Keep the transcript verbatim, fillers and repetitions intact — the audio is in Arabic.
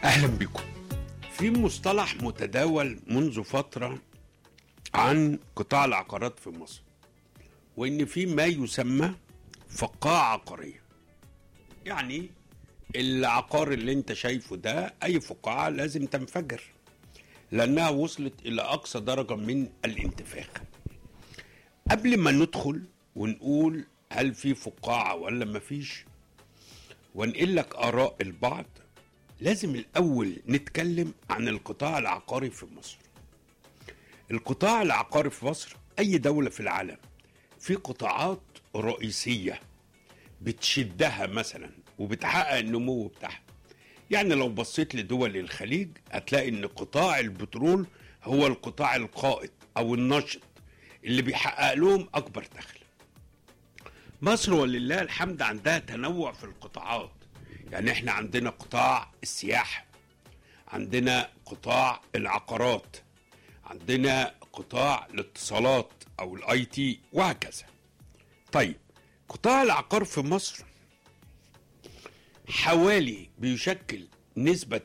أهلا بكم. في مصطلح متداول منذ فترة عن قطاع العقارات في مصر، وإن في ما يسمى فقاعة عقارية. يعني العقار اللي انت شايفه ده أي فقاعة لازم تنفجر لأنها وصلت إلى أقصى درجة من الانتفاخ. قبل ما ندخل ونقول هل في فقاعة ولا مفيش وانقل لك آراء البعض، لازم الأول نتكلم عن القطاع العقاري في مصر. القطاع العقاري في مصر، أي دولة في العالم في قطاعات رئيسية بتشدها مثلا وبتحقق النمو بتاعها. يعني لو بصيت لدول الخليج هتلاقي ان قطاع البترول هو القطاع القائد او النشط اللي بيحقق لهم اكبر دخل. مصر ولله الحمد عندها تنوع في القطاعات. يعني احنا عندنا قطاع السياحة، عندنا قطاع العقارات، عندنا قطاع الاتصالات او الاي تي وهكذا. طيب، قطاع العقار في مصر حوالي بيشكل نسبة